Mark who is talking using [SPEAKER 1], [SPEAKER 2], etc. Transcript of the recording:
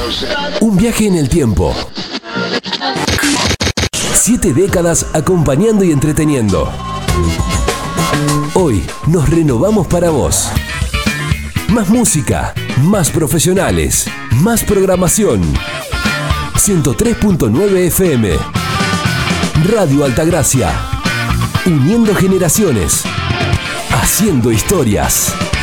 [SPEAKER 1] Un viaje en el tiempo. 7 décadas acompañando y entreteniendo. Hoy nos renovamos para vos. Más música, más profesionales, más programación. 103.9 FM. Radio Altagracia. Uniendo generaciones. Haciendo historias.